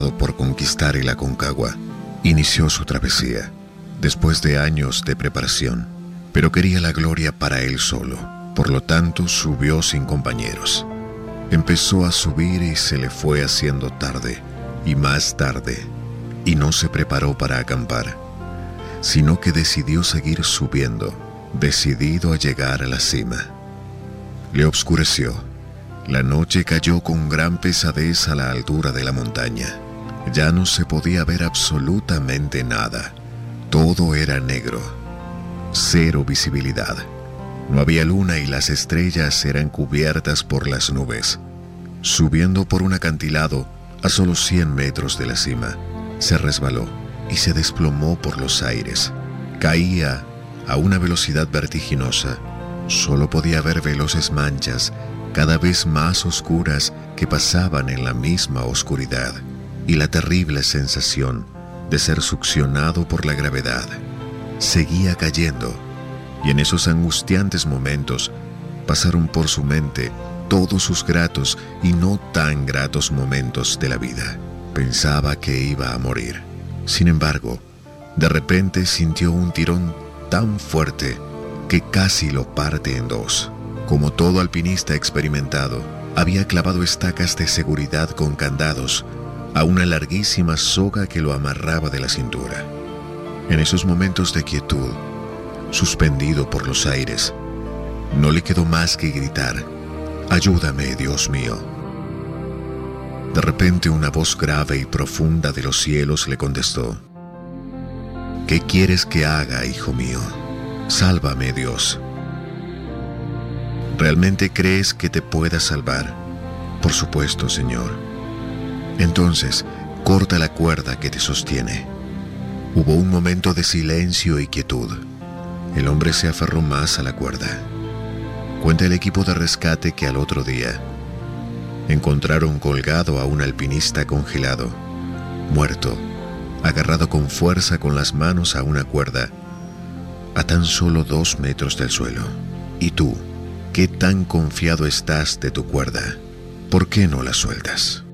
por conquistar el Aconcagua, inició su travesía, después de años de preparación, pero quería la gloria para él solo, por lo tanto subió sin compañeros. Empezó a subir y se le fue haciendo tarde, y más tarde, y no se preparó para acampar, sino que decidió seguir subiendo, decidido a llegar a la cima. Le oscureció. La noche cayó con gran pesadez a la altura de la montaña. Ya no se podía ver absolutamente nada. Todo era negro. Cero visibilidad. No había luna y las estrellas eran cubiertas por las nubes. Subiendo por un acantilado a solo 100 metros de la cima, se resbaló y se desplomó por los aires. Caía a una velocidad vertiginosa. Solo podía ver veloces manchas cada vez más oscuras que pasaban en la misma oscuridad, y la terrible sensación de ser succionado por la gravedad. Seguía cayendo, y en esos angustiantes momentos pasaron por su mente todos sus gratos y no tan gratos momentos de la vida. Pensaba que iba a morir. Sin embargo, de repente sintió un tirón tan fuerte que casi lo parte en dos. Como todo alpinista experimentado, había clavado estacas de seguridad con candados a una larguísima soga que lo amarraba de la cintura. En esos momentos de quietud, suspendido por los aires, no le quedó más que gritar: «Ayúdame, Dios mío». De repente una voz grave y profunda de los cielos le contestó: «¿Qué quieres que haga, hijo mío? Sálvame, Dios». ¿Realmente crees que te pueda salvar? Por supuesto, Señor. Entonces, corta la cuerda que te sostiene. Hubo un momento de silencio y quietud. El hombre se aferró más a la cuerda. Cuenta el equipo de rescate que al otro día encontraron colgado a un alpinista congelado, muerto, agarrado con fuerza con las manos a una cuerda, a tan solo 2 metros del suelo. ¿Y tú? ¿Qué tan confiado estás de tu cuerda? ¿Por qué no la sueltas?